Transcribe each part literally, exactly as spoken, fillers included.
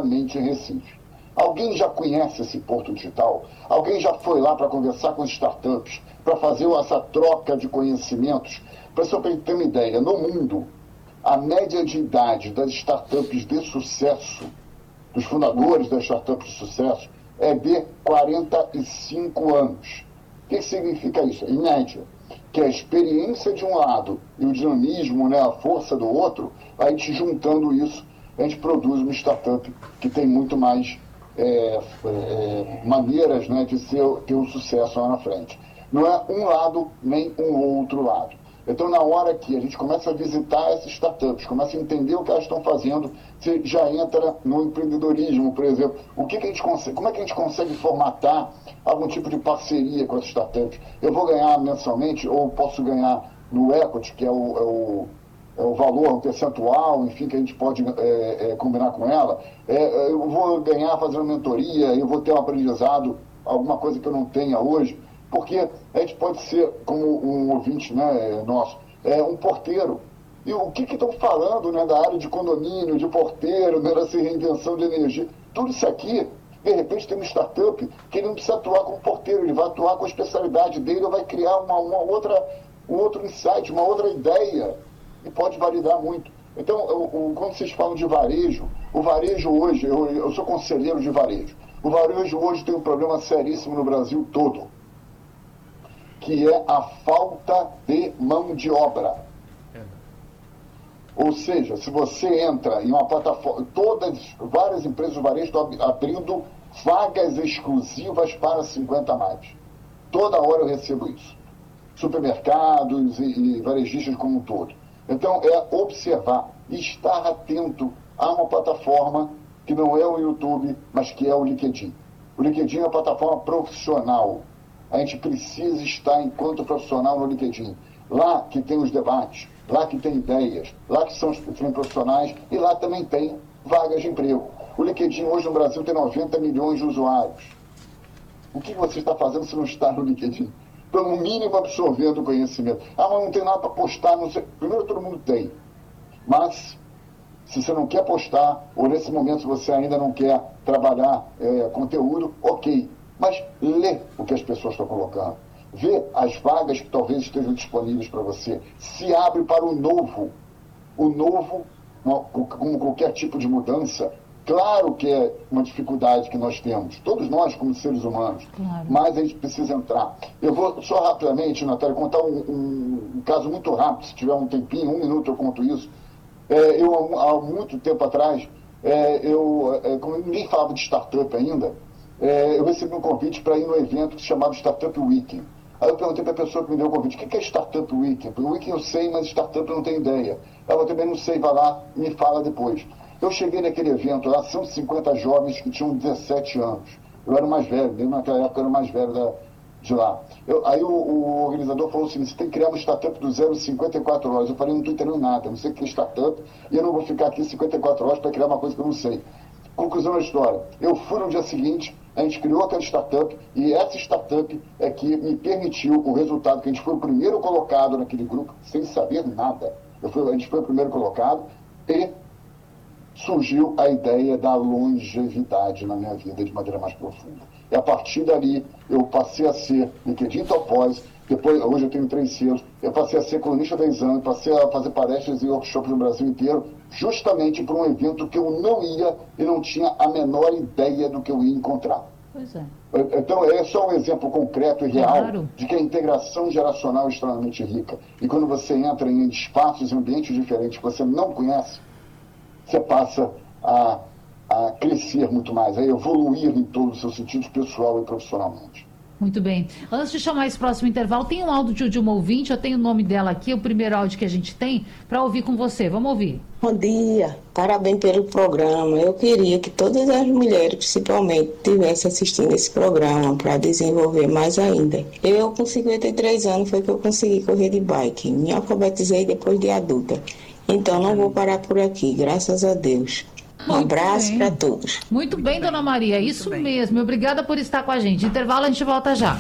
exatamente em Recife. Alguém já conhece esse Porto Digital? Alguém já foi lá para conversar com as startups, para fazer essa troca de conhecimentos? Para só para ter uma ideia, no mundo, a média de idade das startups de sucesso, dos fundadores das startups de sucesso, é de quarenta e cinco anos. O que significa isso? Em média, que a experiência de um lado e o dinamismo, né, a força do outro, a gente juntando isso, a gente produz uma startup que tem muito mais é, é, maneiras, né, de ser, ter um sucesso lá na frente. Não é um lado nem um outro lado. Então, na hora que a gente começa a visitar essas startups, começa a entender o que elas estão fazendo, você já entra no empreendedorismo, por exemplo. O que, que a gente consegue, como é que a gente consegue formatar algum tipo de parceria com as startups? Eu vou ganhar mensalmente ou posso ganhar no equity, que é o, é o, é o valor, um percentual, enfim, que a gente pode é, é, combinar com ela. É, eu vou ganhar fazendo mentoria, eu vou ter um aprendizado, alguma coisa que eu não tenha hoje. Porque a gente pode ser, como um ouvinte, né, nosso, é, um porteiro. E o que estão falando, né, da área de condomínio, de porteiro, né, dessa reinvenção de energia? Tudo isso aqui, de repente, tem uma startup que ele não precisa atuar como porteiro, ele vai atuar com a especialidade dele, ou vai criar uma, uma outra, um outro insight, uma outra ideia, e pode validar muito. Então, o, o, quando vocês falam de varejo, o varejo hoje, eu, eu sou conselheiro de varejo, o varejo hoje tem um problema seríssimo no Brasil todo, que é a falta de mão de obra. É. Ou seja, se você entra em uma plataforma, todas, várias empresas do varejo estão abrindo vagas exclusivas para cinquenta a mais. Toda hora eu recebo isso. Supermercados e, e varejistas como um todo. Então, é observar e estar atento a uma plataforma que não é o YouTube, mas que é o LinkedIn. O LinkedIn é uma plataforma profissional. A gente precisa estar enquanto profissional no LinkedIn. Lá que tem os debates, lá que tem ideias, lá que são os profissionais e lá também tem vagas de emprego. O LinkedIn hoje no Brasil tem noventa milhões de usuários. O que você está fazendo se não está no LinkedIn? Pelo mínimo absorvendo o conhecimento. Ah, mas não tem nada para postar. Não sei. Primeiro, todo mundo tem. Mas, se você não quer postar, ou nesse momento você ainda não quer trabalhar é, conteúdo, ok. Mas lê o que as pessoas estão colocando. Vê as vagas que talvez estejam disponíveis para você. Se abre para o novo. O novo, como qualquer tipo de mudança, claro que é uma dificuldade que nós temos. Todos nós, como seres humanos. Claro. Mas a gente precisa entrar. Eu vou só rapidamente, Natália, contar um, um, um caso muito rápido. Se tiver um tempinho, um minuto eu conto isso. É, eu, há muito tempo atrás, é, eu, é, como ninguém falava de startup ainda, É, eu recebi um convite para ir no evento que se chamava Startup Week. Aí eu perguntei para a pessoa que me deu o convite, o que é Startup Week? O Week eu sei, mas Startup eu não tenho ideia. Ela também não sei, vai lá, me fala depois. Eu cheguei naquele evento lá, cento e cinquenta jovens que tinham dezessete anos. Eu era o mais velho, desde naquela época eu era o mais velho da, de lá. Eu, aí o, o organizador falou assim, você tem que criar uma startup do zero a cinquenta e quatro horas. Eu falei, não estou entendendo nada, não sei o que é startup, e eu não vou ficar aqui cinquenta e quatro horas para criar uma coisa que eu não sei. Conclusão da história, eu fui no dia seguinte, a gente criou aquela startup, e essa startup é que me permitiu o resultado, que a gente foi o primeiro colocado naquele grupo, sem saber nada. Eu fui, a gente foi o primeiro colocado, e surgiu a ideia da longevidade na minha vida de maneira mais profunda. E a partir dali, eu passei a ser LinkedIn Top Voice, depois, hoje eu tenho três selos, eu passei a ser colunista da Exame, passei a fazer palestras e workshops no Brasil inteiro, justamente por um evento que eu não ia e não tinha a menor ideia do que eu ia encontrar. Pois é. Então, é só um exemplo concreto e real, claro, de que a integração geracional é extremamente rica. E quando você entra em espaços e ambientes diferentes que você não conhece, você passa a, a crescer muito mais, a evoluir em todos os seus sentidos, pessoal e profissionalmente. Muito bem. Antes de chamar esse próximo intervalo, tem um áudio de uma ouvinte, eu tenho o nome dela aqui, o primeiro áudio que a gente tem, para ouvir com você. Vamos ouvir. Bom dia, parabéns pelo programa. Eu queria que todas as mulheres, principalmente, estivessem assistindo esse programa para desenvolver mais ainda. Eu, com cinquenta e três anos, foi que eu consegui correr de bike. Me alfabetizei depois de adulta. Então, não vou parar por aqui, graças a Deus. Um Muito abraço bem. para todos. Muito, Muito bem, bem, dona Maria, Muito isso bem. mesmo. Obrigada por estar com a gente. Intervalo, a gente volta já.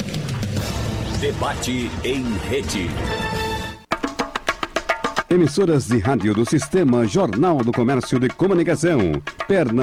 Debate em rede. Emissoras de rádio do Sistema Jornal do Comércio de Comunicação. Perna